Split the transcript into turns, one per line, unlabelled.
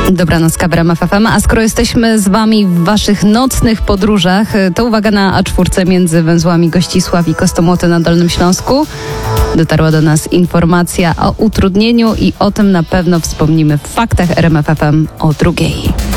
Dobranoc, RMF FM. A skoro jesteśmy z wami w waszych nocnych podróżach, to uwaga na A4 między węzłami Gościsław i Kostomoty na Dolnym Śląsku. Dotarła do nas informacja o utrudnieniu i o tym na pewno wspomnimy w Faktach RMF FM o 2:00.